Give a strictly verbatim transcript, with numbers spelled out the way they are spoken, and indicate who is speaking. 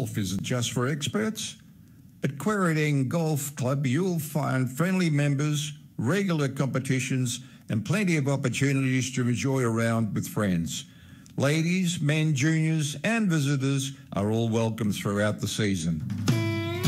Speaker 1: golf isn't just for experts. At Quairading Golf Club, you'll find friendly members, regular competitions, and plenty of opportunities to enjoy a round with friends. Ladies, men, juniors, and visitors are all welcome throughout the season.